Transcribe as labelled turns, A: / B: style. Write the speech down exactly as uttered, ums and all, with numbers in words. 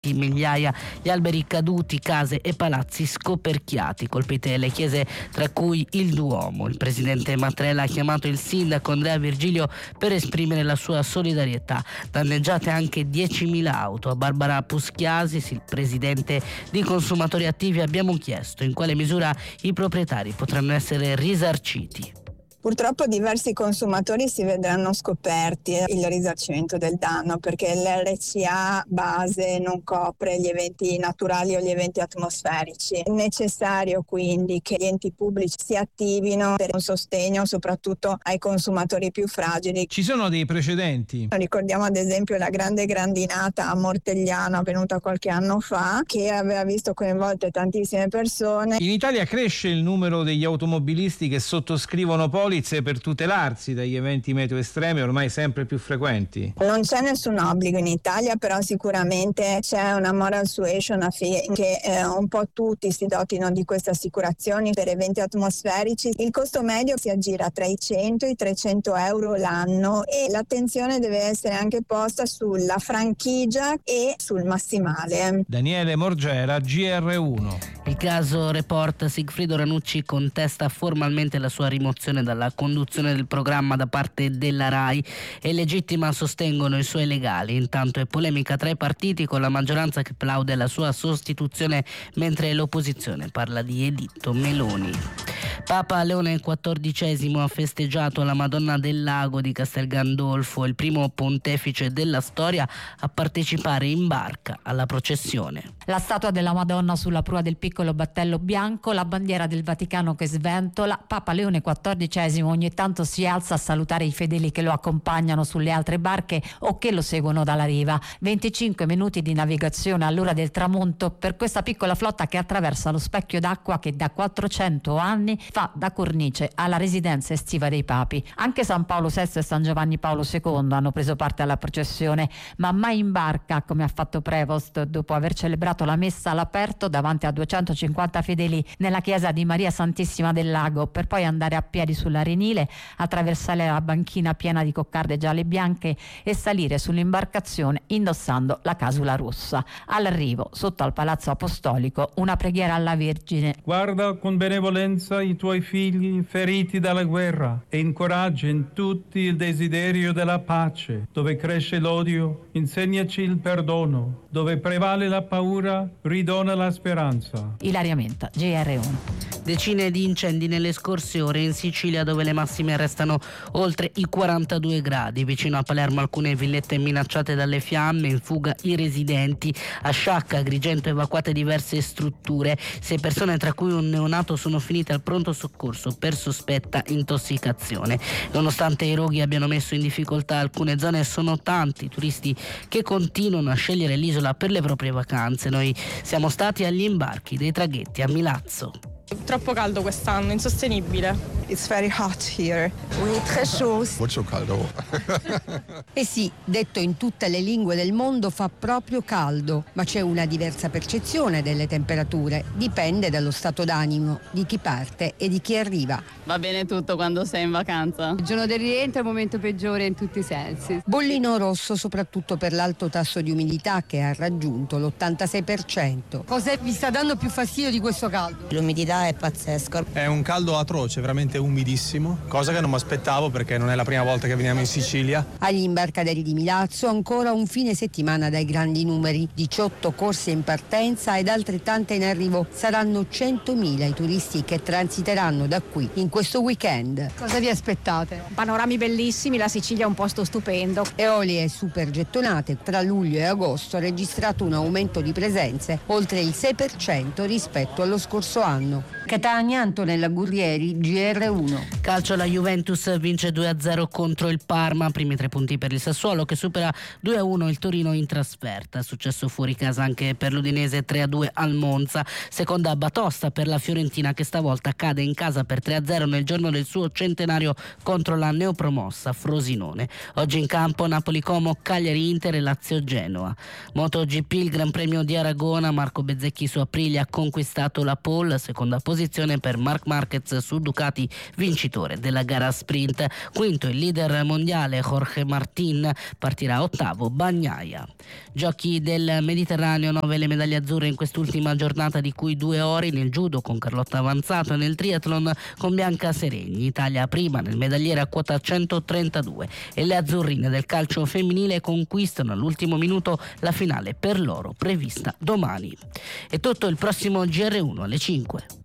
A: migliaia gli alberi caduti, case e palazzi scoperchiati, colpite le chiese tra cui il Duomo. Il presidente Mattarella ha chiamato il sindaco Andrea Virgilio per esprimere la sua solidarietà. Danneggiate anche diecimila auto. A Barbara Puschiasis, il presidente di Consumatori Attivi, abbiamo chiesto in quale misura i proprietari potranno essere risarciti.
B: Purtroppo diversi consumatori si vedranno scoperti il risarcimento del danno, perché l'R C A base non copre gli eventi naturali o gli eventi atmosferici. È necessario quindi che gli enti pubblici si attivino per un sostegno soprattutto ai consumatori più fragili.
C: Ci sono dei precedenti?
B: Ricordiamo ad esempio la grande grandinata a Mortegliano avvenuta qualche anno fa, che aveva visto coinvolte tantissime persone.
C: In Italia cresce il numero degli automobilisti che sottoscrivono polizze per tutelarsi dagli eventi meteo estremi ormai sempre più frequenti.
B: Non c'è nessun obbligo in Italia, però sicuramente c'è una moral suasion affinché eh, un po' tutti si dotino di queste assicurazioni per eventi atmosferici. Il costo medio si aggira tra i cento e i trecento euro l'anno e l'attenzione deve essere anche posta sulla franchigia e sul massimale.
C: Daniele Morgera, G R uno.
A: Il caso Report, Sigfrido Ranucci contesta formalmente la sua rimozione dalla conduzione del programma da parte della RAI e legittima sostengono i suoi legali. Intanto è polemica tra i partiti, con la maggioranza che plaude la sua sostituzione mentre l'opposizione parla di editto Meloni. Papa Leone quattordicesimo ha festeggiato la Madonna del Lago di Castel Gandolfo, il primo pontefice della storia a partecipare in barca alla processione.
D: La statua della Madonna sulla prua del piccolo battello bianco, la bandiera del Vaticano che sventola. Papa Leone quattordicesimo ogni tanto si alza a salutare i fedeli che lo accompagnano sulle altre barche o che lo seguono dalla riva. venticinque minuti di navigazione all'ora del tramonto per questa piccola flotta che attraversa lo specchio d'acqua che da quattrocento anni fa da cornice alla residenza estiva dei papi. Anche San Paolo sesto e San Giovanni Paolo secondo hanno preso parte alla processione, ma mai in barca come ha fatto Prevost dopo aver celebrato la messa all'aperto davanti a duecentocinquanta fedeli nella chiesa di Maria Santissima del Lago, per poi andare a piedi sull'Arenile, attraversare la banchina piena di coccarde gialle e bianche e salire sull'imbarcazione indossando la casula rossa. All'arrivo, sotto al Palazzo Apostolico, una preghiera alla Vergine.
E: Guarda con benevolenza i tuoi figli feriti dalla guerra e incoraggia in tutti il desiderio della pace. Dove cresce l'odio, insegnaci il perdono. Dove prevale la paura, ridona la speranza.
D: Ilaria Menta, G R uno.
A: Decine di incendi nelle scorse ore in Sicilia, dove le massime restano oltre i quarantadue gradi. Vicino a Palermo alcune villette minacciate dalle fiamme, in fuga i residenti. A Sciacca, Agrigento, evacuate diverse strutture. Sei persone, tra cui un neonato, sono finite al pronto soccorso per sospetta intossicazione. Nonostante i roghi abbiano messo in difficoltà alcune zone, sono tanti i turisti che continuano a scegliere l'isola per le proprie vacanze. Noi siamo stati agli imbarchi dei traghetti a Milazzo.
F: Troppo caldo quest'anno, insostenibile.
G: It's very hot here. Oui, très chaud.
H: Molto caldo.
I: Eh sì, detto in tutte le lingue del mondo, fa proprio caldo, ma c'è una diversa percezione delle temperature. Dipende dallo stato d'animo di chi parte e di chi arriva.
J: Va bene tutto quando sei in vacanza.
K: Il giorno del rientro è il momento peggiore in tutti i sensi.
I: Bollino rosso soprattutto per l'alto tasso di umidità che ha raggiunto l'ottantasei per cento.
K: Cos'è vi sta dando più fastidio di questo caldo?
L: L'umidità è pazzesco.
M: È un caldo atroce, veramente umidissimo, cosa che non mi aspettavo perché non è la prima volta che veniamo in Sicilia.
I: Agli imbarcaderi di Milazzo ancora un fine settimana dai grandi numeri, diciotto corse in partenza ed altrettante in arrivo. Saranno centomila i turisti che transiteranno da qui in questo weekend.
K: Cosa vi aspettate?
N: Panorami bellissimi, la Sicilia è un posto stupendo.
I: Eolie super gettonate, tra luglio e agosto ha registrato un aumento di presenze oltre il sei per cento rispetto allo scorso anno. Catania, Antonella Gurrieri, G R uno.
A: Calcio, la Juventus vince due a zero contro il Parma, primi tre punti per il Sassuolo che supera due a uno il Torino in trasferta. Successo fuori casa anche per l'Udinese, tre a due al Monza. Seconda batosta per la Fiorentina che stavolta cade in casa per tre a zero nel giorno del suo centenario contro la neopromossa Frosinone. Oggi in campo Napoli-Como, Cagliari-Inter e Lazio-Genoa. MotoGP, il Gran Premio di Aragona, Marco Bezzecchi su Aprilia ha conquistato la pole, seconda posizione per Marc Marquez su Ducati vincitore della gara sprint. Quinto il leader mondiale Jorge Martín, partirà ottavo Bagnaia. Giochi del Mediterraneo, nove le medaglie azzurre in quest'ultima giornata, di cui due ori nel judo con Carlotta Avanzato e nel triathlon con Bianca Seregni. Italia prima nel medagliere a quota centotrentadue e le azzurrine del calcio femminile conquistano all'ultimo minuto la finale per loro prevista domani. È tutto, il prossimo G R uno alle cinque.